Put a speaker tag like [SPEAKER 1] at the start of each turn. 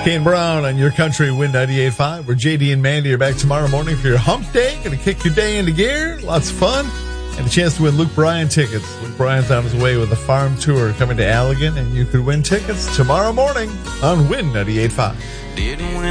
[SPEAKER 1] Kane Brown on Your Country Win 98.5. Where JD and Mandy are back tomorrow morning for your hump day. Going to kick your day into gear. Lots of fun. And a chance to win Luke Bryan tickets. Luke Bryan's on his way with a farm tour coming to Allegan. And you could win tickets tomorrow morning on Win 98.5.